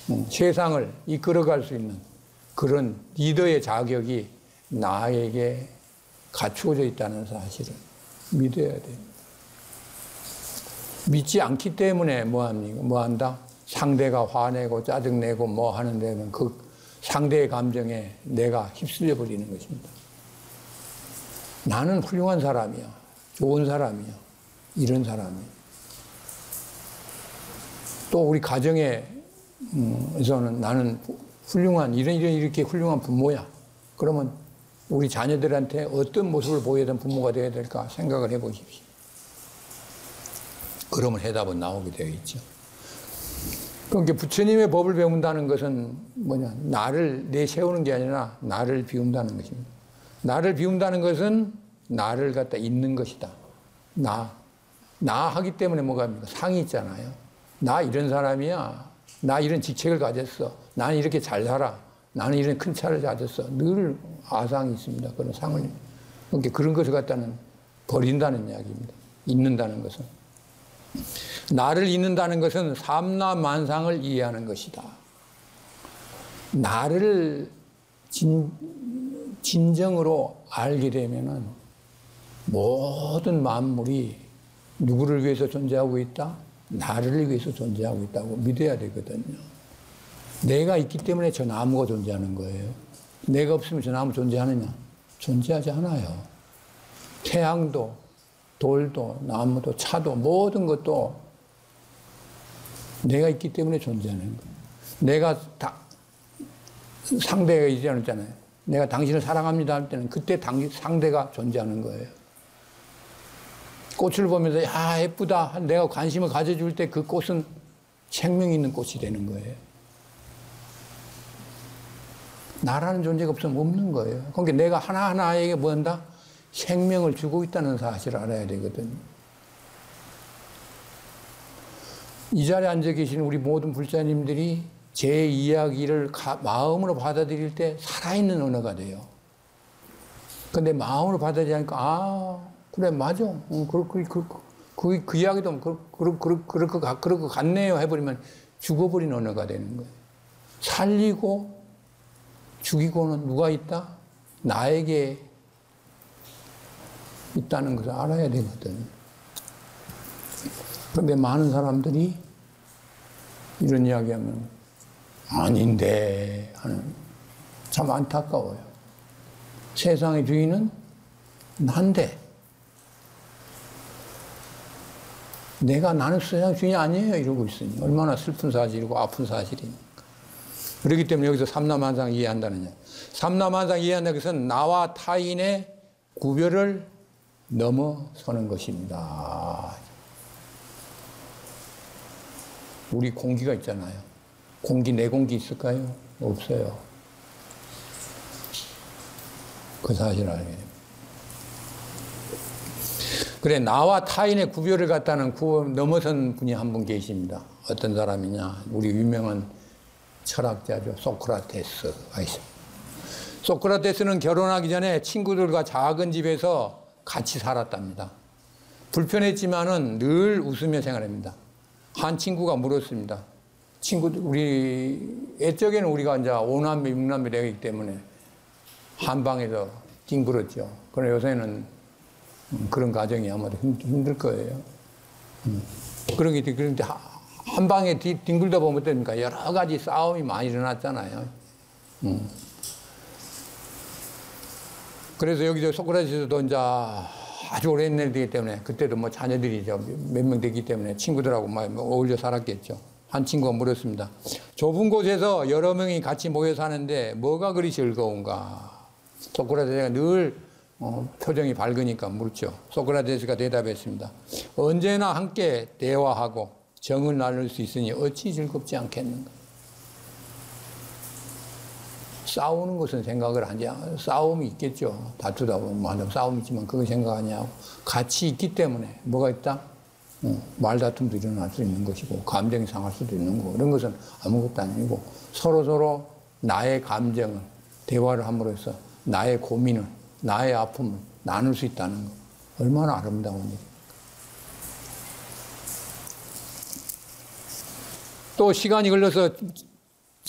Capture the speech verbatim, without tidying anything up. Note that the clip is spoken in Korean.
세상을 이끌어갈 수 있는 그런 리더의 자격이 나에게 갖추어져 있다는 사실을 믿어야 됩니다. 믿지 않기 때문에 뭐 합니까? 뭐 한다? 상대가 화내고 짜증내고 뭐 하는 데는 그 상대의 감정에 내가 휩쓸려 버리는 것입니다. 나는 훌륭한 사람이야. 좋은 사람이야. 이런 사람이야. 또 우리 가정에서는 나는 훌륭한, 이런, 이런, 이렇게 훌륭한 부모야. 그러면 우리 자녀들한테 어떤 모습을 보여야 되는 부모가 되어야 될까 생각을 해 보십시오. 그러면 해답은 나오게 되어 있죠. 그러니까 부처님의 법을 배운다는 것은 뭐냐, 나를 내세우는 게 아니라 나를 비운다는 것입니다. 나를 비운다는 것은 나를 갖다 잇는 것이다. 나. 나 하기 때문에 뭐가 합니까? 상이 있잖아요. 나 이런 사람이야. 나 이런 직책을 가졌어. 나는 이렇게 잘 살아. 나는 이런 큰 차를 가졌어. 늘 아상이 있습니다. 그런 상을. 그러니까 그런 것을 갖다는 버린다는 이야기입니다. 잇는다는 것은. 나를 잇는다는 것은 삼라만상을 이해하는 것이다. 나를 진, 진정으로 알게 되면은 모든 만물이 누구를 위해서 존재하고 있다? 나를 위해서 존재하고 있다고 믿어야 되거든요. 내가 있기 때문에 저 나무가 존재하는 거예요. 내가 없으면 저 나무 존재하느냐? 존재하지 않아요. 태양도, 돌도, 나무도, 차도, 모든 것도 내가 있기 때문에 존재하는 거예요. 내가 다, 상대가 있지 않았잖아요. 내가 당신을 사랑합니다 할 때는 그때 당, 상대가 존재하는 거예요. 꽃을 보면서 야 예쁘다 내가 관심을 가져줄 때 그 꽃은 생명 있는 꽃이 되는 거예요. 나라는 존재가 없으면 없는 거예요. 그러니까 내가 하나하나에게 뭐 한다? 생명을 주고 있다는 사실을 알아야 되거든요. 이 자리에 앉아 계시는 우리 모든 불자님들이 제 이야기를 가, 마음으로 받아들일 때 살아있는 언어가 돼요. 근데 마음으로 받아들이니까 아 그래 맞아 응, 그, 그, 그, 그, 그 이야기도 그, 그, 그, 그럴 것 같, 그럴 것 같네요 해버리면 죽어버린 언어가 되는 거예요. 살리고 죽이고는 누가 있다? 나에게 있다는 것을 알아야 되거든요. 그런데 많은 사람들이 이런 이야기하면 아닌데 하는 참 안타까워요. 세상의 주인은 난데 내가 나는 세상 주인이 아니에요 이러고 있으니 얼마나 슬픈 사실이고 아픈 사실입니까? 그렇기 때문에 여기서 삼라만상 이해한다는 거. 삼라만상 이해한다는 것은 나와 타인의 구별을 넘어서는 것입니다. 우리 공기가 있잖아요. 공기 내 공기 있을까요? 없어요. 그 사실을 알게 됩니다. 그래 나와 타인의 구별을 갖다는 구 넘어선 분이 한 분 계십니다. 어떤 사람이냐? 우리 유명한 철학자죠. 소크라테스가 있어요. 소크라테스는 결혼하기 전에 친구들과 작은 집에서 같이 살았답니다. 불편했지만은 늘 웃으며 생활합니다. 한 친구가 물었습니다. 친구들, 우리, 옛적에는 우리가 이제 오남매, 육남매 되기 때문에 한 방에서 뒹굴었죠. 그러나 요새는 그런 가정이 아마도 힘들 거예요. 그러기 때문에 한 방에 뒹굴다 보면 어떡합니까? 여러 가지 싸움이 많이 일어났잖아요. 그래서 여기서 소크라테스도 이제 아주 오래 옛날이 되기 때문에 그때도 뭐 자녀들이 몇 명 되기 때문에 친구들하고 막 어울려 살았겠죠. 한 친구가 물었습니다. 좁은 곳에서 여러 명이 같이 모여 사는데 뭐가 그리 즐거운가? 소크라테스가 늘 어, 표정이 밝으니까 묻죠. 소크라테스가 대답했습니다. 언제나 함께 대화하고 정을 나눌 수 있으니 어찌 즐겁지 않겠는가? 싸우는 것은 생각을 하지 않아요. 싸움이 있겠죠. 다투다 보면 싸움이 있지만 그걸 생각 안 하고 같이 있기 때문에 뭐가 있다? 어, 말다툼도 일어날 수 있는 것이고 감정이 상할 수도 있는 거고 이런 것은 아무것도 아니고 서로서로 나의 감정을 대화를 함으로써 나의 고민을 나의 아픔을 나눌 수 있다는 것 얼마나 아름다운 일입니까? 또 시간이 흘러서